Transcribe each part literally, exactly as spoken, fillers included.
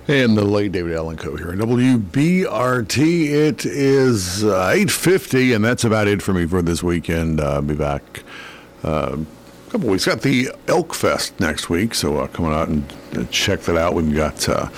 And the late David Allenco here on W B R T. It is uh, eight fifty, and that's about it for me for this weekend. Uh, I'll be back uh, a couple weeks. Got the Elk Fest next week, so uh, come on out and uh, check that out. We've got uh,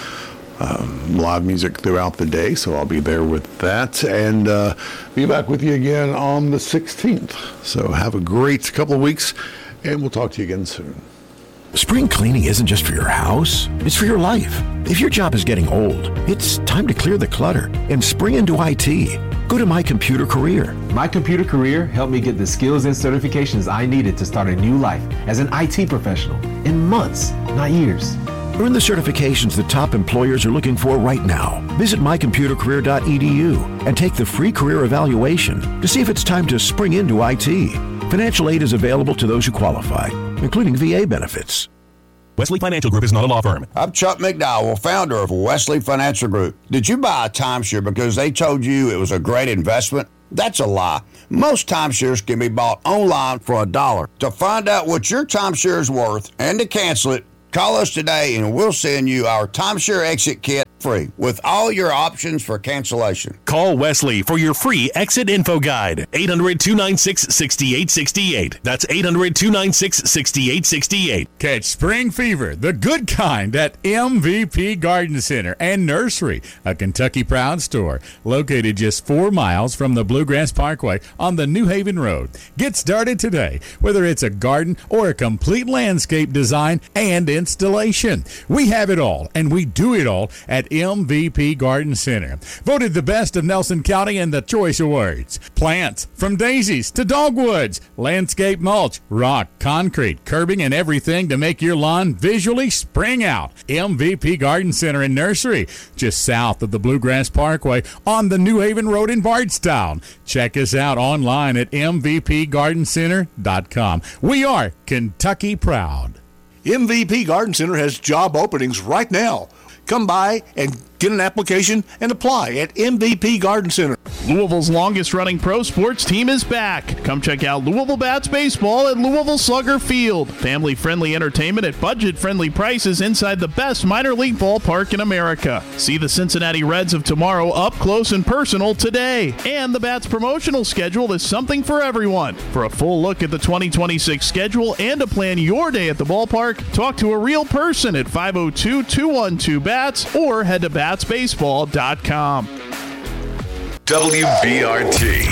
um, live music throughout the day, so I'll be there with that. And uh, be back with you again on the sixteenth. So have a great couple of weeks, and we'll talk to you again soon. Spring cleaning isn't just for your house, it's for your life. If your job is getting old, it's time to clear the clutter and spring into I T. Go to My Computer Career. My Computer Career helped me get the skills and certifications I needed to start a new life as an I T professional in months, not years. Earn the certifications the top employers are looking for right now. Visit my computer career dot e d u and take the free career evaluation to see if it's time to spring into I T. Financial aid is available to those who qualify, including V A benefits. Wesley Financial Group is not a law firm. I'm Chuck McDowell, founder of Wesley Financial Group. Did you buy a timeshare because they told you it was a great investment? That's a lie. Most timeshares can be bought online for a dollar. To find out what your timeshare is worth and to cancel it, call us today and we'll send you our timeshare exit kit free with all your options for cancellation. Call Wesley for your free exit info guide. eight hundred, two nine six, six eight six eight. That's eight hundred, two nine six, six eight six eight. Catch spring fever, the good kind, at M V P Garden Center and Nursery, a Kentucky Proud store located just four miles from the Bluegrass Parkway on the New Haven Road. Get started today, whether it's a garden or a complete landscape design and installation. We have it all, and we do it all at M V P Garden Center. Voted the best of Nelson County in the Choice Awards. Plants from daisies to dogwoods, landscape mulch, rock, concrete, curbing, and everything to make your lawn visually spring out. M V P Garden Center and Nursery, just south of the Bluegrass Parkway on the New Haven Road in Bardstown. Check us out online at m v p garden center dot com. We are Kentucky Proud. M V P Garden Center has job openings right now. Come by and get an application and apply at M V P Garden Center. Louisville's longest-running pro sports team is back. Come check out Louisville Bats Baseball at Louisville Slugger Field. Family-friendly entertainment at budget-friendly prices inside the best minor league ballpark in America. See the Cincinnati Reds of tomorrow up close and personal today. And the Bats promotional schedule is something for everyone. For a full look at the twenty twenty-six schedule and to plan your day at the ballpark, talk to a real person at five oh two, two one two, B A T S or head to bats baseball dot com. W B R T.